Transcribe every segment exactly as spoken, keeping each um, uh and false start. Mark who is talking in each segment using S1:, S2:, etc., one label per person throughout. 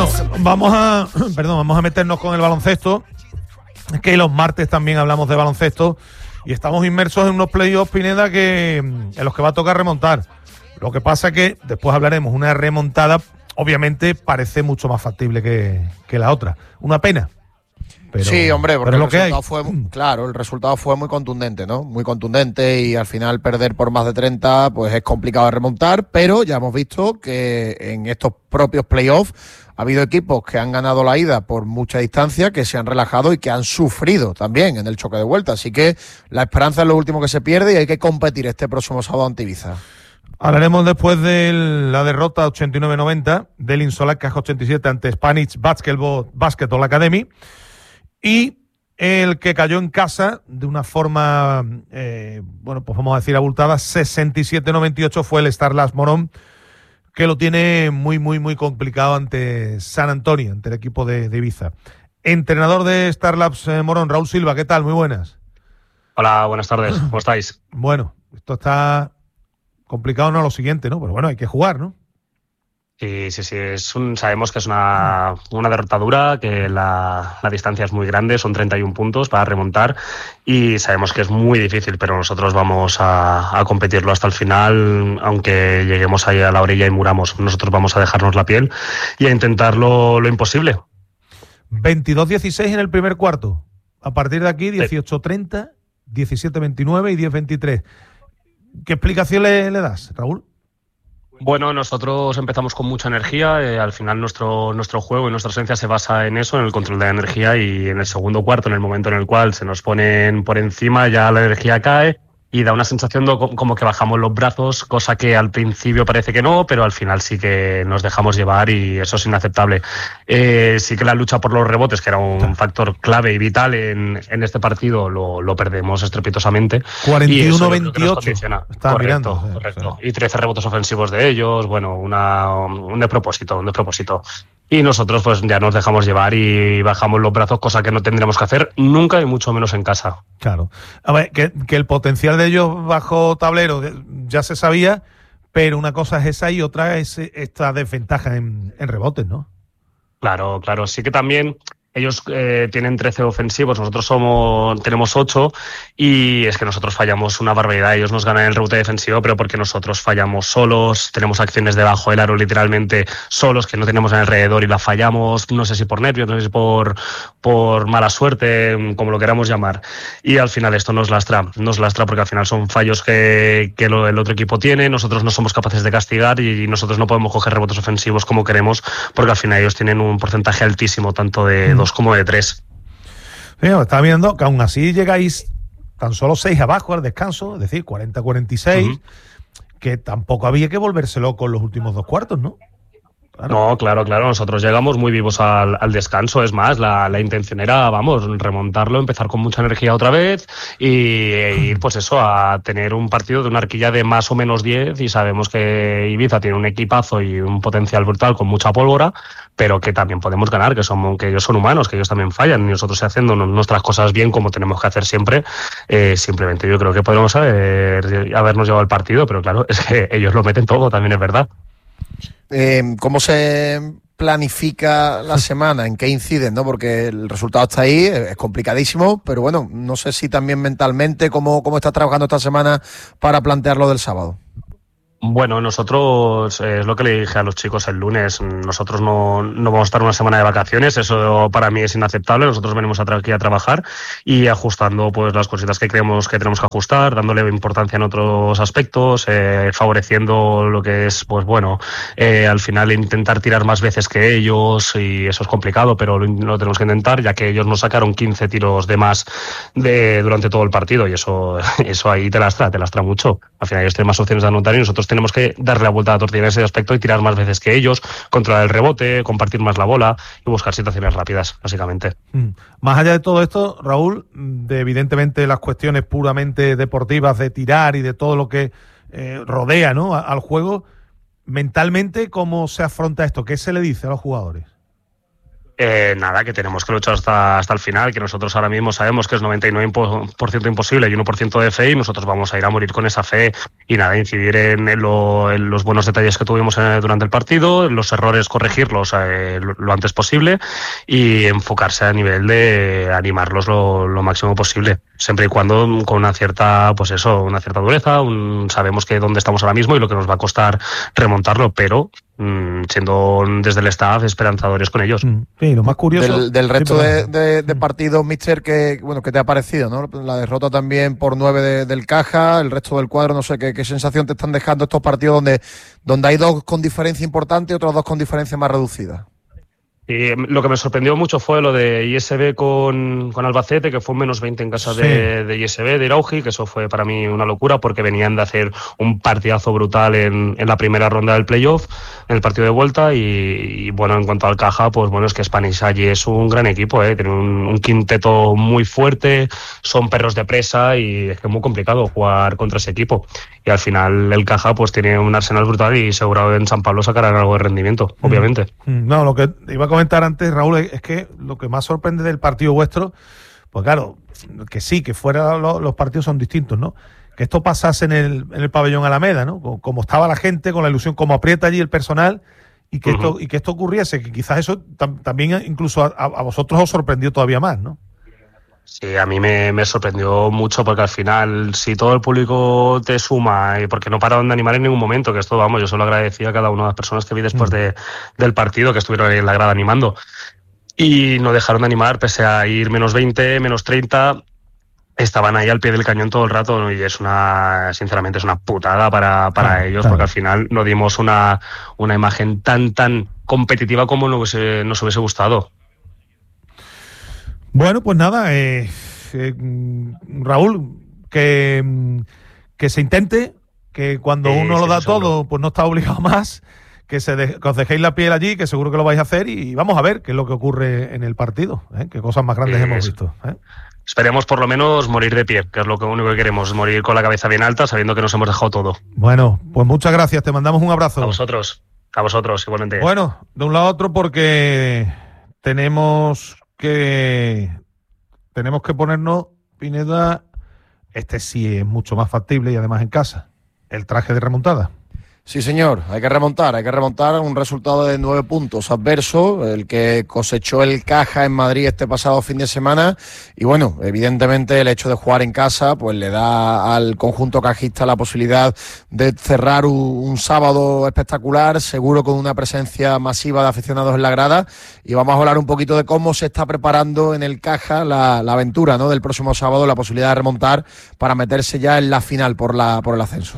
S1: Bueno, vamos a, perdón, vamos a meternos con el baloncesto. Es que los martes también hablamos de baloncesto y estamos inmersos en unos playoffs, Pineda, que en los que va a tocar remontar. Lo que pasa que después hablaremos, una remontada obviamente parece mucho más factible que, que la otra. Una pena. Pero,
S2: sí, hombre, porque
S1: pero
S2: el
S1: lo que
S2: resultado
S1: hay.
S2: fue, claro, el resultado fue muy contundente, ¿no? Muy contundente y al final perder por más de treinta, pues es complicado de remontar, pero ya hemos visto que en estos propios playoffs ha habido equipos que han ganado la ida por mucha distancia, que se han relajado y que han sufrido también en el choque de vuelta. Así que la esperanza es lo último que se pierde y hay que competir este próximo sábado ante Ibiza.
S1: Hablaremos después de la derrota ochenta y nueve noventa del Insolacas ochenta y siete ante Spanish Basketball, Basketball Academy. Y el que cayó en casa de una forma, eh, bueno, pues vamos a decir abultada, sesenta y siete noventa y ocho fue el Starlas Morón, que lo tiene muy, muy, muy complicado ante San Antonio, ante el equipo de, de Ibiza. Entrenador de Starlas eh, Morón, Raúl Silva, ¿qué tal? Muy buenas.
S3: Hola, buenas tardes, ¿cómo estáis?
S1: Bueno, esto está complicado, no lo siguiente, ¿no? Pero bueno, hay que jugar, ¿no?
S3: Sí, sí, sí, es un, sabemos que es una, una derrota dura, que la, la distancia es muy grande, son treinta y un puntos para remontar y sabemos que es muy difícil, pero nosotros vamos a, a competirlo hasta el final, aunque lleguemos ahí a la orilla y muramos. Nosotros vamos a dejarnos la piel y a intentar lo, lo imposible.
S1: veintidós dieciséis en el primer cuarto. A partir de aquí, dieciocho treinta, diecisiete veintinueve y diez veintitrés. ¿Qué explicación le, le das, Raúl?
S3: Bueno, nosotros empezamos con mucha energía, eh, al final nuestro, nuestro juego y nuestra esencia se basa en eso, en el control de la energía, y en el segundo cuarto, en el momento en el cual se nos ponen por encima, ya la energía cae y da una sensación de como que bajamos los brazos, cosa que al principio parece que no, pero al final sí que nos dejamos llevar y eso es inaceptable. Eh, sí que la lucha por los rebotes, que era un factor clave y vital en, en este partido, lo, lo perdemos estrepitosamente.
S1: cuarenta y uno veintiocho. Estaba
S3: correcto,
S1: mirando.
S3: correcto. Y trece rebotes ofensivos de ellos, bueno, una, un despropósito, un despropósito. Y nosotros pues ya nos dejamos llevar y bajamos los brazos, cosa que no tendríamos que hacer nunca y mucho menos en casa.
S1: Claro. A ver, que, que el potencial de ellos bajo tablero ya se sabía, pero una cosa es esa y otra es esta desventaja en, en rebotes, ¿no?
S3: Claro, claro. Sí que también ellos eh, tienen trece ofensivos, nosotros somos tenemos ocho y es que nosotros fallamos una barbaridad. Ellos nos ganan el rebote defensivo, pero porque nosotros fallamos solos, tenemos acciones debajo del aro literalmente solos que no tenemos alrededor y la fallamos, no sé si por nervios, no sé si por, por mala suerte, como lo queramos llamar. Y al final esto nos lastra, nos lastra porque al final son fallos que, que lo, el otro equipo tiene, nosotros no somos capaces de castigar y nosotros no podemos coger rebotes ofensivos como queremos porque al final ellos tienen un porcentaje altísimo tanto de dos como de tres.
S1: Sí, estaba viendo que aún así llegáis tan solo seis abajo al descanso, es decir, cuarenta cuarenta y seis, uh-huh. Que tampoco había que volverse loco en los últimos dos cuartos, ¿no?
S3: Claro. No, claro, claro, nosotros llegamos muy vivos al, al descanso, es más, la, la intención era, vamos, remontarlo, empezar con mucha energía otra vez y ir, pues eso, a tener un partido de una horquilla de más o menos diez y sabemos que Ibiza tiene un equipazo y un potencial brutal con mucha pólvora, pero que también podemos ganar, que, son, que ellos son humanos, que ellos también fallan y nosotros haciendo nuestras cosas bien como tenemos que hacer siempre, eh, simplemente yo creo que podemos haber, habernos llevado el partido, pero claro, es que ellos lo meten todo, también es verdad.
S2: Eh, ¿Cómo se planifica la semana? ¿En qué inciden? ¿No? Porque el resultado está ahí, es complicadísimo, pero bueno, no sé si también mentalmente, ¿cómo, cómo estás trabajando esta semana para plantear lo del sábado?
S3: Bueno, nosotros, eh, es lo que le dije a los chicos el lunes, nosotros no, no vamos a estar una semana de vacaciones, eso para mí es inaceptable, nosotros venimos aquí a trabajar y ajustando pues las cositas que creemos que tenemos que ajustar, dándole importancia en otros aspectos, eh, favoreciendo lo que es, pues bueno, eh, al final intentar tirar más veces que ellos y eso es complicado, pero lo, lo tenemos que intentar ya que ellos nos sacaron quince tiros de más de, durante todo el partido y eso, eso ahí te lastra, te lastra mucho. Al final ellos tienen más opciones de anotar y nosotros tenemos que darle la vuelta a la tortilla en ese aspecto y tirar más veces que ellos, controlar el rebote, compartir más la bola y buscar situaciones rápidas, básicamente.
S1: Mm. Más allá de todo esto, Raúl, de evidentemente las cuestiones puramente deportivas de tirar y de todo lo que eh, rodea, ¿no?, al juego, mentalmente, ¿cómo se afronta esto? ¿Qué se le dice a los jugadores?
S3: Eh, nada, que tenemos que luchar hasta, hasta el final, que nosotros ahora mismo sabemos que es noventa y nueve por ciento imposible y uno por ciento de fe, y nosotros vamos a ir a morir con esa fe y nada, incidir en, en, lo, en los buenos detalles que tuvimos en, durante el partido, los errores corregirlos eh, lo, lo antes posible y enfocarse a nivel de animarlos lo, lo máximo posible, siempre y cuando con una cierta, pues eso, una cierta dureza, un, sabemos que dónde estamos ahora mismo y lo que nos va a costar remontarlo, pero mmm, siendo desde el staff esperanzadores con ellos.
S1: Sí, lo más curioso
S2: del, del resto
S1: sí,
S2: de, de, de partidos, Mister, que bueno, que te ha parecido, ¿no? La derrota también por nueve de, del Caja, el resto del cuadro, no sé qué, qué sensación te están dejando estos partidos donde, donde hay dos con diferencia importante y otros dos con diferencia más reducida.
S3: Y lo que me sorprendió mucho fue lo de I S B con, con Albacete, que fue un menos veinte en casa sí. de, de I S B, de Irauji, que eso fue para mí una locura porque venían de hacer un partidazo brutal en, en la primera ronda del playoff, en el partido de vuelta. Y, y bueno, en cuanto al Caja, pues bueno, es que Spanish allí es un gran equipo, ¿eh? Tiene un, un quinteto muy fuerte, son perros de presa y es que es muy complicado jugar contra ese equipo. Y al final el Caja pues tiene un arsenal brutal y seguro en San Pablo sacarán algo de rendimiento, mm. obviamente.
S1: No, lo que iba a comentar antes, Raúl, es que lo que más sorprende del partido vuestro, pues claro, que sí, que fuera lo, los partidos son distintos, ¿no? Que esto pasase en el, en el pabellón Alameda, ¿no? Como, como estaba la gente, con la ilusión, como aprieta allí el personal, y que, uh-huh. esto, y que esto ocurriese, que quizás eso tam, también incluso a, a vosotros os sorprendió todavía más, ¿no?
S3: Sí, a mí me, me sorprendió mucho porque al final, si todo el público te suma, y porque no pararon de animar en ningún momento, que esto, vamos, yo solo agradecía a cada una de las personas que vi después mm. de, del partido, que estuvieron ahí en la grada animando, y no dejaron de animar, pese a ir menos veinte, menos treinta, estaban ahí al pie del cañón todo el rato, ¿no? Y es una, sinceramente, es una putada para, para ah, ellos, claro. porque al final no dimos una, una imagen tan, tan competitiva como nos hubiese, nos hubiese gustado.
S1: Bueno, pues nada, eh, eh, Raúl, que, que se intente, que cuando sí, uno sí, lo da todo, seguro. Pues no está obligado más, que, se de, que os dejéis la piel allí, que seguro que lo vais a hacer, y vamos a ver qué es lo que ocurre en el partido, ¿eh? Qué cosas más grandes sí, hemos visto. ¿eh?
S3: Esperemos por lo menos morir de pie, que es lo que único que queremos, morir con la cabeza bien alta, sabiendo que nos hemos dejado todo.
S1: Bueno, pues muchas gracias, te mandamos un abrazo.
S3: A vosotros, a vosotros, igualmente.
S1: Bueno, de un lado a otro porque tenemos... que tenemos que ponernos, Pineda, este sí es mucho más factible y además en casa, el traje de remontada.
S2: Sí, señor, hay que remontar, hay que remontar un resultado de nueve puntos adverso, el que cosechó el Caja en Madrid este pasado fin de semana, y bueno, evidentemente el hecho de jugar en casa pues le da al conjunto cajista la posibilidad de cerrar un, un sábado espectacular, seguro con una presencia masiva de aficionados en la grada, y vamos a hablar un poquito de cómo se está preparando en el Caja la, la aventura, ¿no?, del próximo sábado, la posibilidad de remontar para meterse ya en la final por la por el ascenso.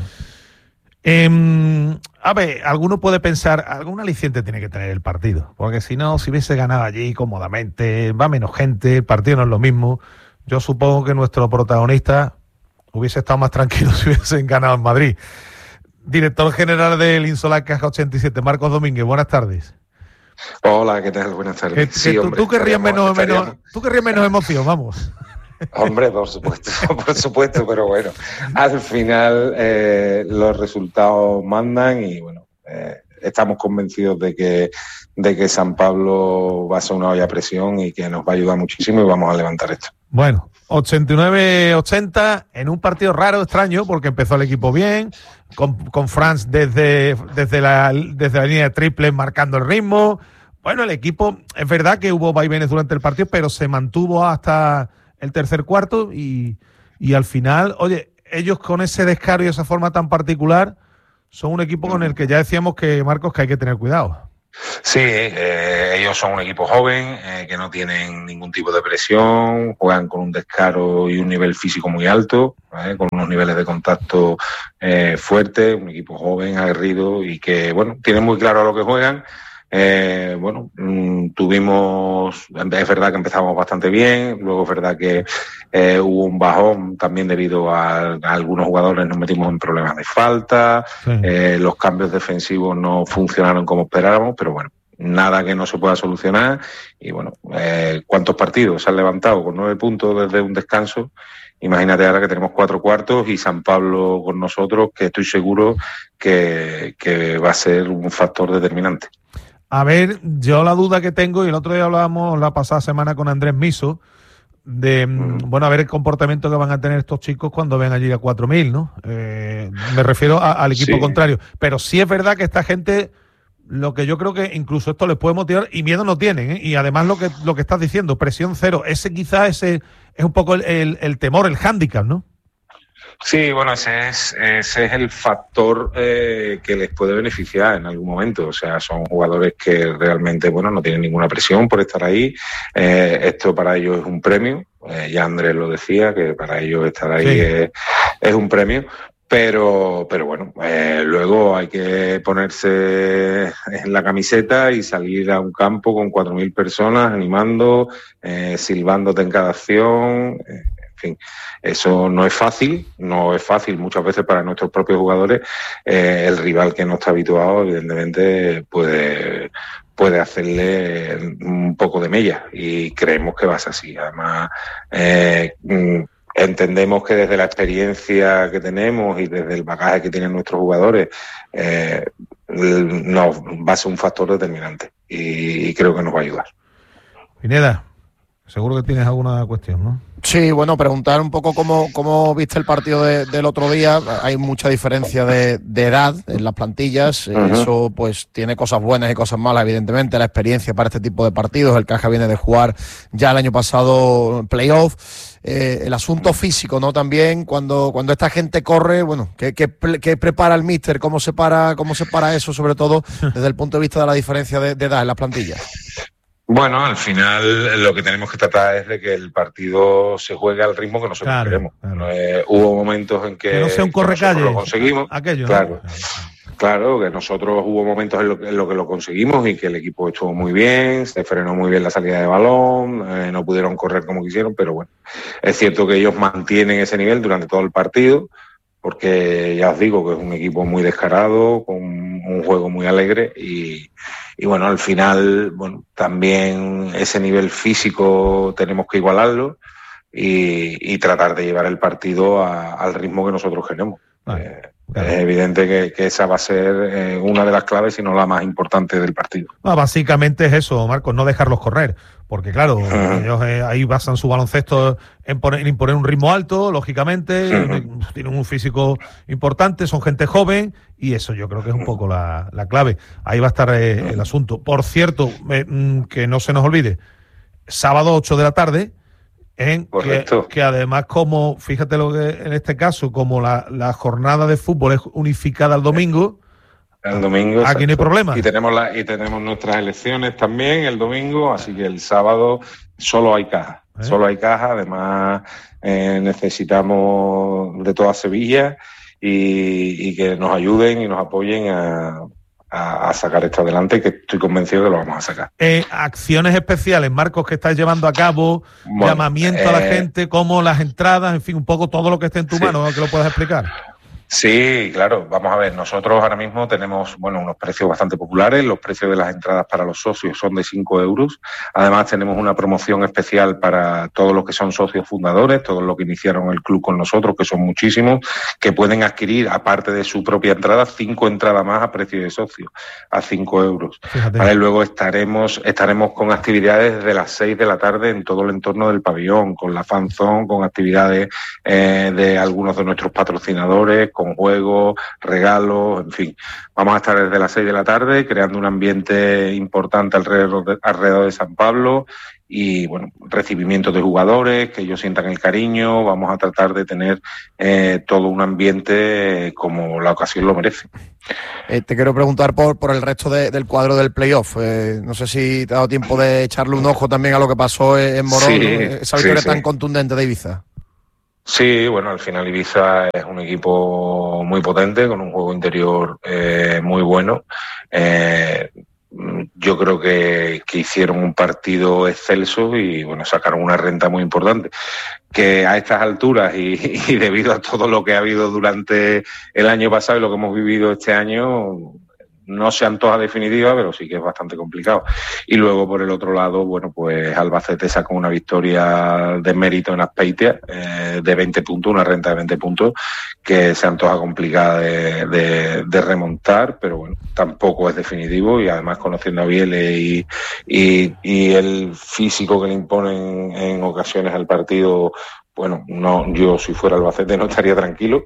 S1: Eh, a ver, alguno puede pensar, algún aliciente tiene que tener el partido, porque si no, si hubiese ganado allí cómodamente, va menos gente, el partido no es lo mismo. Yo supongo que nuestro protagonista hubiese estado más tranquilo si hubiesen ganado en Madrid. Director general del Insolar Caja ochenta y siete, Marcos Domínguez, buenas tardes.
S4: Hola, ¿qué tal? Buenas tardes.
S1: Que, que sí, tú, hombre, tú, querrías menos, menos, tú querrías menos emoción, vamos.
S4: Hombre, por supuesto, por supuesto, pero bueno, al final eh, los resultados mandan y bueno, eh, estamos convencidos de que, de que San Pablo va a ser una olla a presión y que nos va a ayudar muchísimo y vamos a levantar esto.
S1: Bueno, ochenta y nueve ochenta en un partido raro, extraño, porque empezó el equipo bien, con, con Franz desde, desde, la, desde la línea de triple marcando el ritmo. Bueno, el equipo, es verdad que hubo vaivenes durante el partido, pero se mantuvo hasta el tercer cuarto y, y al final, oye, ellos con ese descaro y esa forma tan particular son un equipo con el que ya decíamos que, Marcos, que hay que tener cuidado.
S4: Sí, eh, ellos son un equipo joven, eh, que no tienen ningún tipo de presión, juegan con un descaro y un nivel físico muy alto, eh, con unos niveles de contacto eh, fuertes, un equipo joven, aguerrido y que, bueno, tienen muy claro a lo que juegan. Eh, bueno, mmm, tuvimos, es verdad que empezamos bastante bien, luego es verdad que eh, hubo un bajón también debido a, a algunos jugadores nos metimos en problemas de falta, sí. eh, los cambios defensivos no funcionaron como esperábamos, pero bueno, nada que no se pueda solucionar y bueno, eh, ¿cuántos partidos se han levantado con nueve puntos desde un descanso? Imagínate ahora que tenemos cuatro cuartos y San Pablo con nosotros, que estoy seguro que, que va a ser un factor determinante.
S1: A ver, yo la duda que tengo, y el otro día hablábamos la pasada semana con Andrés Miso, de, mm. bueno, a ver el comportamiento que van a tener estos chicos cuando ven allí a cuatro mil, ¿no? Eh, me refiero a, al equipo sí. contrario. Pero sí es verdad que esta gente, lo que yo creo que incluso esto les puede motivar, y miedo no tienen, ¿eh? Y además lo que lo que estás diciendo, presión cero, ese quizás ese es un poco el, el, el temor, el hándicap, ¿no?
S4: Sí, bueno, ese es, ese es el factor eh, que les puede beneficiar en algún momento. O sea, son jugadores que realmente, bueno, no tienen ninguna presión por estar ahí. Eh, esto para ellos es un premio. Eh, ya Andrés lo decía, que para ellos estar ahí sí. es, es un premio. Pero, pero bueno, eh, luego hay que ponerse en la camiseta y salir a un campo con cuatro mil personas animando, eh, silbándote en cada acción. Eh, En fin, eso no es fácil, no es fácil muchas veces para nuestros propios jugadores. Eh, el rival que no está habituado, evidentemente, puede, puede hacerle un poco de mella y creemos que va a ser así. Además, eh, entendemos que desde la experiencia que tenemos y desde el bagaje que tienen nuestros jugadores, eh, nos va a ser un factor determinante y, y creo que nos va a ayudar.
S1: Pineda, seguro que tienes alguna cuestión, ¿no?
S2: Sí, bueno, preguntar un poco cómo, cómo viste el partido de, del otro día. Hay mucha diferencia de, de edad en las plantillas. Uh-huh. Eso pues tiene cosas buenas y cosas malas, evidentemente. La experiencia para este tipo de partidos. El Caja viene de jugar ya el año pasado playoff. Eh, el asunto físico, ¿no? También cuando, cuando esta gente corre, bueno, ¿qué, qué, qué prepara el míster? ¿Cómo se para, cómo se para eso, sobre todo desde el punto de vista de la diferencia de, de edad en las plantillas?
S4: Bueno, al final lo que tenemos que tratar es de que el partido se juegue al ritmo que nosotros claro, queremos. Claro. Eh, hubo momentos en que,
S1: que no sea un correcalle,
S4: lo conseguimos.
S1: Aquello,
S4: claro,
S1: ¿no?
S4: Claro, que nosotros hubo momentos en lo, que, en lo que lo conseguimos y que el equipo estuvo muy bien, se frenó muy bien la salida de balón, eh, no pudieron correr como quisieron, pero bueno, es cierto que ellos mantienen ese nivel durante todo el partido, porque ya os digo que es un equipo muy descarado, con un juego muy alegre y, y bueno, al final, bueno, también ese nivel físico tenemos que igualarlo y, y tratar de llevar el partido a, al ritmo que nosotros queremos. Vale, eh, claro. Es evidente que, que esa va a ser eh, una de las claves, si no la más importante del partido.
S1: No, básicamente es eso, Marcos, no dejarlos correr, porque claro, uh-huh. ellos eh, ahí basan su baloncesto en, poner, en imponer un ritmo alto, lógicamente, uh-huh. tienen un físico importante, son gente joven y eso yo creo que es un poco la, la clave. Ahí va a estar eh, uh-huh. el asunto. Por cierto, eh, que no se nos olvide, sábado ocho de la tarde, En que, que además, como fíjate lo que en este caso, como la, la jornada de fútbol es unificada el domingo,
S4: el domingo
S1: aquí exacto. no hay problema.
S4: Y tenemos la, y tenemos nuestras elecciones también el domingo, así que el sábado solo hay caja, ¿Eh? solo hay caja. Además eh, necesitamos de toda Sevilla y, y que nos ayuden y nos apoyen a A, a sacar esto adelante, que estoy convencido que lo vamos a sacar.
S1: Eh, acciones especiales, Marcos, que estáis llevando a cabo, bueno, llamamiento eh, a la gente, como las entradas, en fin, un poco todo lo que esté en tu sí. mano, que lo puedas explicar.
S4: Sí, claro, vamos a ver, nosotros ahora mismo tenemos, bueno, unos precios bastante populares, los precios de las entradas para los socios son de cinco euros, además tenemos una promoción especial para todos los que son socios fundadores, todos los que iniciaron el club con nosotros, que son muchísimos, que pueden adquirir, aparte de su propia entrada, cinco entradas más a precio de socio, a cinco euros. Vale, luego estaremos, estaremos con actividades desde las seis de la tarde en todo el entorno del pabellón, con la fan zone, con actividades eh, de algunos de nuestros patrocinadores, con juegos, regalos, en fin. Vamos a estar desde las seis de la tarde creando un ambiente importante alrededor de, alrededor de San Pablo y, bueno, recibimiento de jugadores, que ellos sientan el cariño. Vamos a tratar de tener eh, todo un ambiente como la ocasión lo merece.
S2: Eh, te quiero preguntar por, por el resto de, del cuadro del playoff. Eh, no sé si te ha dado tiempo de echarle un ojo también a lo que pasó en Morón, sí, esa victoria sí, tan sí. contundente de Ibiza.
S4: Sí, bueno, al final Ibiza es un equipo muy potente, con un juego interior eh, muy bueno. Eh, yo creo que, que hicieron un partido excelso y, bueno, sacaron una renta muy importante. Que a estas alturas y, y debido a todo lo que ha habido durante el año pasado y lo que hemos vivido este año, no se antoja definitiva, pero sí que es bastante complicado. Y luego, por el otro lado, bueno, pues Albacete sacó una victoria de mérito en Azpeitia, eh, de veinte puntos, una renta de veinte puntos, que se antoja complicada de, de, de remontar, pero bueno, tampoco es definitivo, y además conociendo a Viele y, y, y el físico que le imponen en ocasiones al partido, bueno, no, yo si fuera Albacete no estaría tranquilo.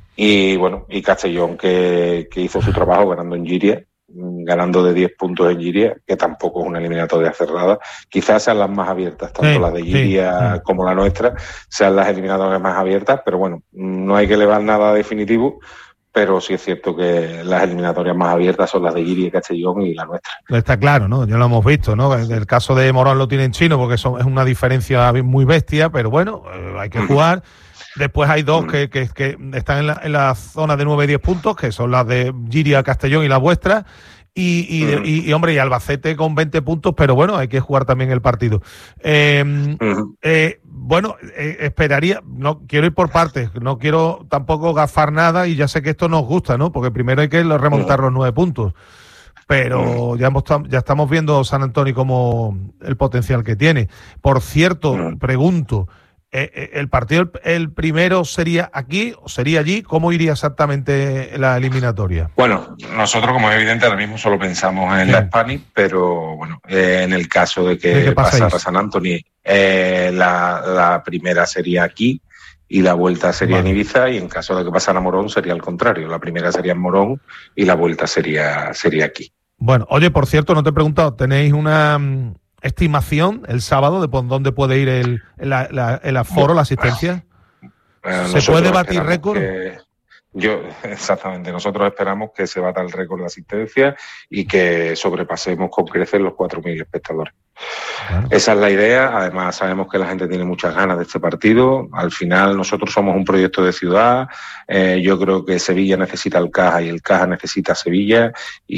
S4: Y bueno, y Castellón que, que hizo su trabajo ganando en Giria, ganando de diez puntos en Giria, que tampoco es una eliminatoria cerrada. Quizás sean las más abiertas, tanto sí, las de Giria sí, como la nuestra, sean las eliminatorias más abiertas, pero bueno, no hay que elevar nada definitivo, pero sí es cierto que las eliminatorias más abiertas son las de Giria, Castellón y la nuestra.
S1: Está claro, ¿no? Ya lo hemos visto, ¿no? El caso de Morón lo tiene en chino porque son, es una diferencia muy bestia, pero bueno, eh, hay que jugar. Después hay dos que, que, que están en la, en la zona de nueve y diez puntos, que son las de Giria, Castellón y la vuestra. Y, y, uh-huh. y, y, hombre, y Albacete con veinte puntos, pero bueno, hay que jugar también el partido. Eh, uh-huh. eh, bueno, eh, esperaría, no quiero ir por partes, no quiero tampoco gafar nada, y ya sé que esto nos gusta, ¿no? Porque primero hay que remontar uh-huh. los nueve puntos. Pero uh-huh. ya, hemos, ya estamos viendo San Antonio como el potencial que tiene. Por cierto, uh-huh. pregunto, Eh, ¿el partido el primero sería aquí o sería allí? ¿Cómo iría exactamente la eliminatoria?
S4: Bueno, nosotros, como es evidente, ahora mismo solo pensamos en sí. la Spanish, pero bueno, eh, en el caso de que ¿De pasara San Antonio, eh, la, la primera sería aquí y la vuelta sería vale. en Ibiza, y en caso de que pasara Morón sería al contrario, la primera sería en Morón y la vuelta sería, sería aquí.
S1: Bueno, oye, por cierto, no te he preguntado, ¿tenéis una estimación el sábado de por dónde puede ir el, el, el, el aforo, la asistencia?
S4: Eh,
S1: ¿Se puede batir récord?
S4: Que, yo, exactamente, nosotros esperamos que se bata el récord de asistencia y que sobrepasemos con creces los cuatro mil espectadores. Claro. Esa es la idea. Además, sabemos que la gente tiene muchas ganas de este partido. Al final, nosotros somos un proyecto de ciudad. Eh, yo creo que Sevilla necesita el Caja y el Caja necesita Sevilla,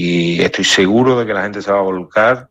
S4: y estoy seguro de que la gente se va a volcar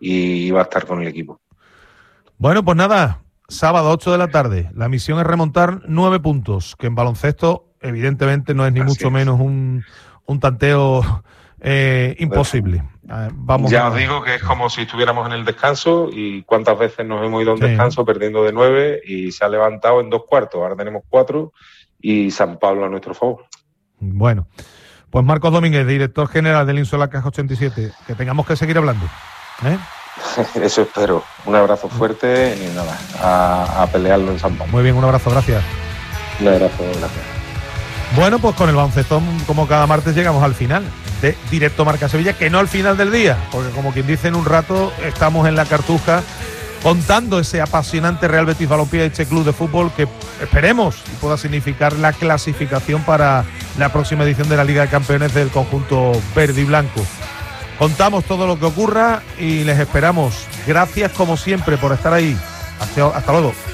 S4: y va a estar con el equipo.
S1: Bueno, pues nada, sábado ocho de la tarde. La misión es remontar nueve puntos, que en baloncesto evidentemente no es ni Así mucho es. menos un, un tanteo eh, imposible.
S4: Ver, Vamos ya a... os digo que es como si estuviéramos en el descanso, y cuántas veces nos hemos ido a un sí. descanso perdiendo de nueve y se ha levantado en dos cuartos. Ahora tenemos cuatro y San Pablo a nuestro favor.
S1: Bueno, pues Marcos Domínguez, director general del Insola Caja ochenta y siete, que tengamos que seguir hablando. ¿Eh?
S4: Eso espero. Un abrazo fuerte y nada, a, a pelearlo en San Pablo.
S1: Muy bien, un abrazo, gracias.
S4: Un abrazo, gracias.
S1: Bueno, pues con el baloncestón, como cada martes, llegamos al final de Directo Marca Sevilla, que no al final del día, porque como quien dice, en un rato estamos en la Cartuja contando ese apasionante Real Betis Balompié, este club de fútbol que esperemos pueda significar la clasificación para la próxima edición de la Liga de Campeones del conjunto verde y blanco. Contamos todo lo que ocurra y les esperamos. Gracias como siempre por estar ahí. Hasta, hasta luego.